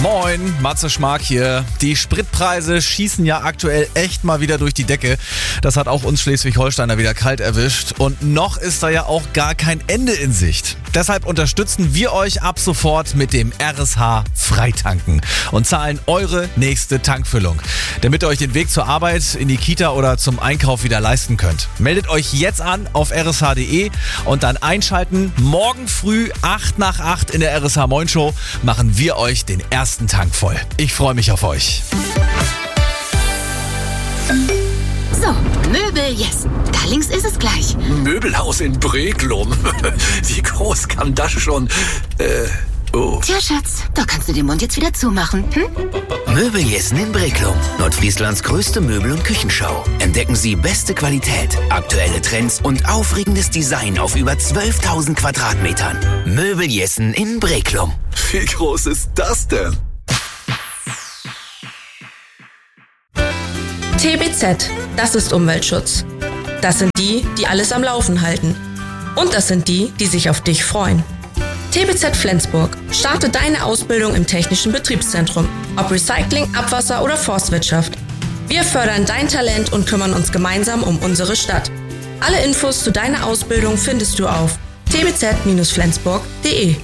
Moin, Matze Schmark hier. Die Spritpreise schießen ja aktuell echt mal wieder durch die Decke. Das hat auch uns Schleswig-Holsteiner wieder kalt erwischt. Und noch ist da ja auch gar kein Ende in Sicht. Deshalb unterstützen wir euch ab sofort mit dem RSH Freitanken und zahlen eure nächste Tankfüllung, damit ihr euch den Weg zur Arbeit, in die Kita oder zum Einkauf wieder leisten könnt. Meldet euch jetzt an auf rsh.de und dann einschalten. Morgen früh 8 nach 8 in der RSH Moin Show machen wir euch den ersten Tank voll. Ich freue mich auf euch. So, Möbel, yes. Da links ist es gleich. Möbelhaus in Breklum. Wie groß kann das schon? Tja, Schatz, da kannst du den Mund jetzt wieder zumachen. Möbel Jessen in Breklum. Nordfrieslands größte Möbel- und Küchenschau. Entdecken Sie beste Qualität, aktuelle Trends und aufregendes Design auf über 12.000 Quadratmetern. Möbel Jessen in Breklum. Wie groß ist das denn? TBZ, das ist Umweltschutz. Das sind die, die alles am Laufen halten. Und das sind die, die sich auf dich freuen. TBZ Flensburg. Starte deine Ausbildung im Technischen Betriebszentrum. Ob Recycling, Abwasser oder Forstwirtschaft. Wir fördern dein Talent und kümmern uns gemeinsam um unsere Stadt. Alle Infos zu deiner Ausbildung findest du auf tbz-flensburg.de.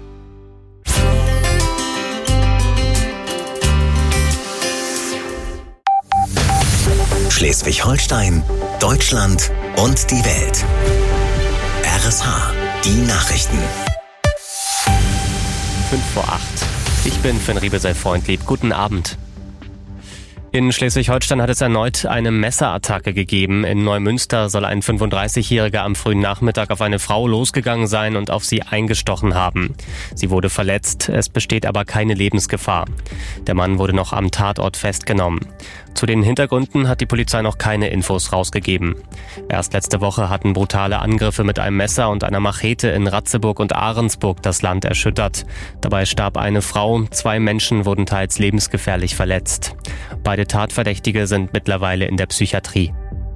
Schleswig-Holstein, Deutschland und die Welt. RSH, die Nachrichten. 5:08. Ich bin Finn Riebesel-Freundlieb. Guten Abend. In Schleswig-Holstein hat es erneut eine Messerattacke gegeben. In Neumünster soll ein 35-Jähriger am frühen Nachmittag auf eine Frau losgegangen sein und auf sie eingestochen haben. Sie wurde verletzt, es besteht aber keine Lebensgefahr. Der Mann wurde noch am Tatort festgenommen. Zu den Hintergründen hat die Polizei noch keine Infos rausgegeben. Erst letzte Woche hatten brutale Angriffe mit einem Messer und einer Machete in Ratzeburg und Ahrensburg das Land erschüttert. Dabei starb eine Frau, 2 Menschen wurden teils lebensgefährlich verletzt. Beide Tatverdächtige sind mittlerweile in der Psychiatrie.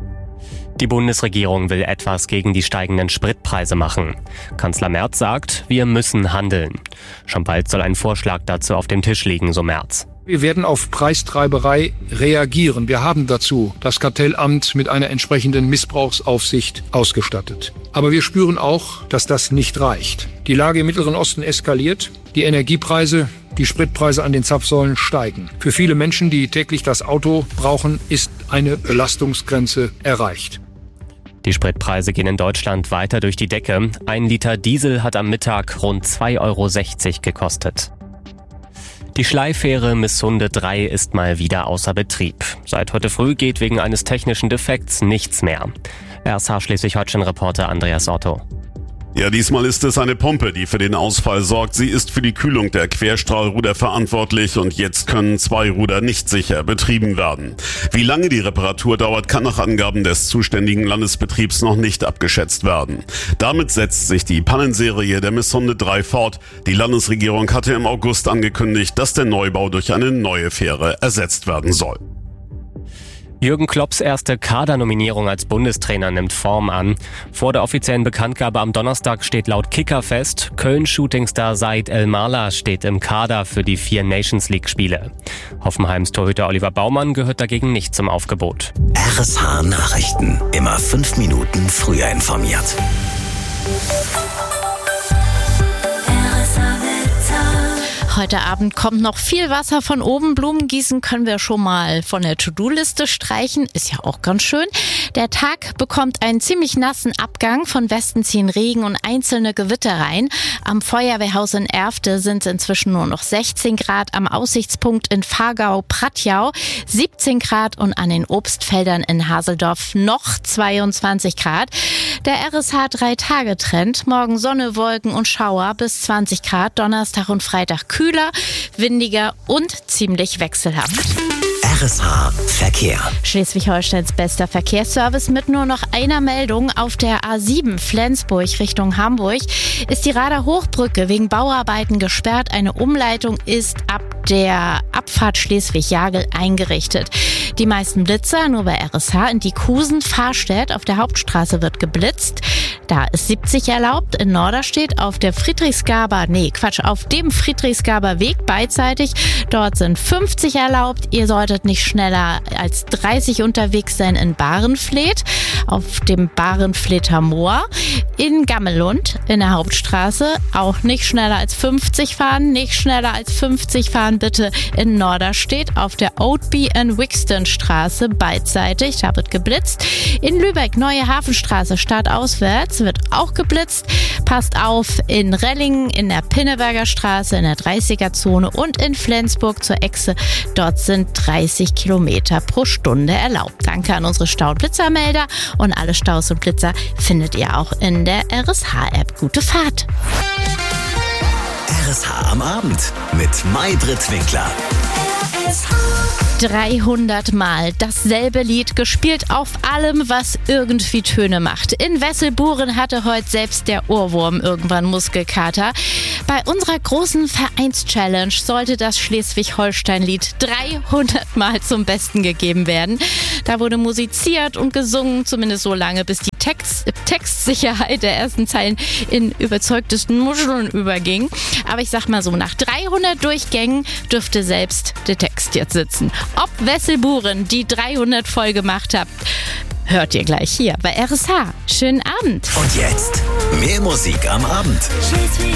Die Bundesregierung will etwas gegen die steigenden Spritpreise machen. Kanzler Merz sagt, wir müssen handeln. Schon bald soll ein Vorschlag dazu auf dem Tisch liegen, so Merz. Wir werden auf Preistreiberei reagieren. Wir haben dazu das Kartellamt mit einer entsprechenden Missbrauchsaufsicht ausgestattet. Aber wir spüren auch, dass das nicht reicht. Die Lage im Mittleren Osten eskaliert. Die Energiepreise, die Spritpreise an den Zapfsäulen steigen. Für viele Menschen, die täglich das Auto brauchen, ist eine Belastungsgrenze erreicht. Die Spritpreise gehen in Deutschland weiter durch die Decke. 1 Liter Diesel hat am Mittag rund 2,60 € gekostet. Die Schleifähre Missunde 3 ist mal wieder außer Betrieb. Seit heute früh geht wegen eines technischen Defekts nichts mehr. RSH Schleswig-Holstein-Reporter Andreas Otto. Ja, diesmal ist es eine Pumpe, die für den Ausfall sorgt. Sie ist für die Kühlung der Querstrahlruder verantwortlich und jetzt können 2 Ruder nicht sicher betrieben werden. Wie lange die Reparatur dauert, kann nach Angaben des zuständigen Landesbetriebs noch nicht abgeschätzt werden. Damit setzt sich die Pannenserie der Missunde 3 fort. Die Landesregierung hatte im August angekündigt, dass der Neubau durch eine neue Fähre ersetzt werden soll. Jürgen Klopps erste Kadernominierung als Bundestrainer nimmt Form an. Vor der offiziellen Bekanntgabe am Donnerstag steht laut Kicker fest, Köln-Shootingstar Said El-Mala steht im Kader für die 4 Nations-League-Spiele. Hoffenheims Torhüter Oliver Baumann gehört dagegen nicht zum Aufgebot. RSH Nachrichten. Immer 5 Minuten früher informiert. Heute Abend kommt noch viel Wasser von oben. Blumen gießen können wir schon mal von der To-Do-Liste streichen. Ist ja auch ganz schön. Der Tag bekommt einen ziemlich nassen Abgang. Von Westen ziehen Regen und einzelne Gewitter rein. Am Feuerwehrhaus in Erfte sind es inzwischen nur noch 16 Grad. Am Aussichtspunkt in Vargau-Prattjau 17 Grad und an den Obstfeldern in Haseldorf noch 22 Grad. Der RSH 3-Tage-Trend. Morgen Sonne, Wolken und Schauer bis 20 Grad. Donnerstag und Freitag kühler, windiger und ziemlich wechselhaft. RSH Verkehr. Schleswig-Holsteins bester Verkehrsservice mit nur noch einer Meldung. Auf der A7 Flensburg Richtung Hamburg ist die Rader Hochbrücke wegen Bauarbeiten gesperrt. Eine Umleitung ist ab der Abfahrt Schleswig-Jagel eingerichtet. Die meisten Blitzer nur bei RSH in Diekhusen, Fahrstedt. Auf der Hauptstraße wird geblitzt. Da ist 70 erlaubt. In Norderstedt auf dem Friedrichsgaber Weg beidseitig. Dort sind 50 erlaubt. Ihr solltet nicht schneller als 30 unterwegs sein in Bahrenfleet, auf dem Bahrenfleeter Moor. In Gammelund in der Hauptstraße auch nicht schneller als 50 fahren. Nicht schneller als 50 fahren bitte in Norderstedt auf der Oatby and Wixton Straße beidseitig. Da wird geblitzt. In Lübeck, Neue Hafenstraße, startauswärts, wird auch geblitzt. Passt auf, in Rellingen, in der Pinneberger Straße, in der 30er-Zone und in Flensburg zur Echse. Dort sind 30 Kilometer pro Stunde erlaubt. Danke an unsere Stau- und Blitzermelder, und alle Staus und Blitzer findet ihr auch in der RSH-App. Gute Fahrt! RSH am Abend mit Mai-Britt Winkler. 300 Mal dasselbe Lied, gespielt auf allem, was irgendwie Töne macht. In Wesselburen hatte heute selbst der Ohrwurm irgendwann Muskelkater. Bei unserer großen Vereins-Challenge sollte das Schleswig-Holstein-Lied 300 Mal zum Besten gegeben werden. Da wurde musiziert und gesungen, zumindest so lange, bis die Textsicherheit der ersten Zeilen in überzeugtesten Muscheln überging. Aber ich sag mal so, nach 300 Durchgängen dürfte selbst der Text jetzt sitzen. Ob Wesselburen die 300 voll gemacht hat, hört ihr gleich hier bei RSH. Schönen Abend. Und jetzt mehr Musik am Abend.